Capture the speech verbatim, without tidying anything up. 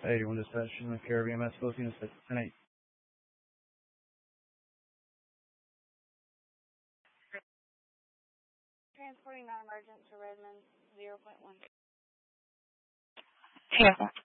eighty-one dispatch, in the care of E M S Philippines at ten eight. Transporting non-emergent to Redmond, zero point one. Tampa.